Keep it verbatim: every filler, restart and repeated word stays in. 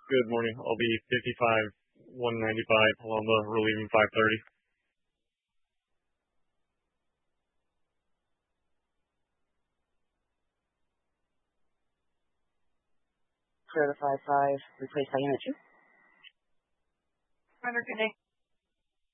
Good morning. I'll be fifty-five, one ninety-five, Paloma, relieving five thirty. Clear the five five, replace by unit two. Runner connect